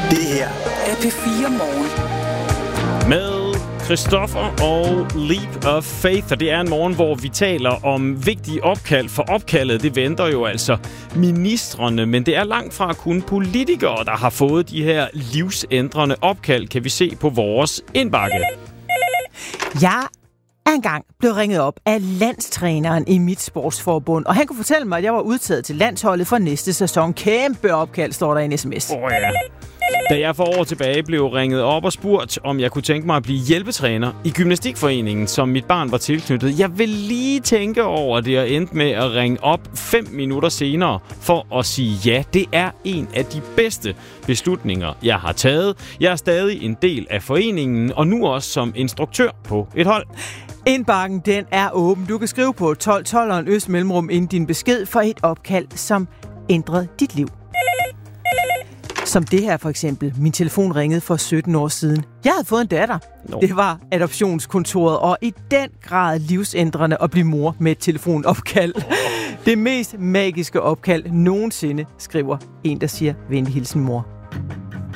Det her er P4 Morgen. Med Christoffer og Leap of Faith, og det er en morgen, hvor vi taler om vigtige opkald, for opkaldet, det venter jo altså ministrene, men det er langt fra kun politikere, der har fået de her livsændrende opkald, kan vi se på vores indbakke. Jeg er engang blevet ringet op af landstræneren i mit sportsforbund, og han kunne fortælle mig, at jeg var udtaget til landsholdet for næste sæson. Kæmpe opkald, står der i en sms. Ja. Da jeg for år tilbage blev ringet op og spurgt, om jeg kunne tænke mig at blive hjælpetræner i gymnastikforeningen, som mit barn var tilknyttet. Jeg vil lige tænke over det og endte med at ringe op 5 minutter senere for at sige ja. Det er en af de bedste beslutninger, jeg har taget. Jeg er stadig en del af foreningen, og nu også som instruktør på et hold. Indbakken, den er åben. Du kan skrive på 1212 og en øst mellemrum inden din besked for et opkald, som ændrede dit liv. Som det her for eksempel. Min telefon ringede for 17 år siden. Jeg havde fået en datter. Det var adoptionskontoret, og i den grad livsændrende at blive mor med et telefonopkald. Det mest magiske opkald nogensinde, skriver en, der siger venlig hilsen mor.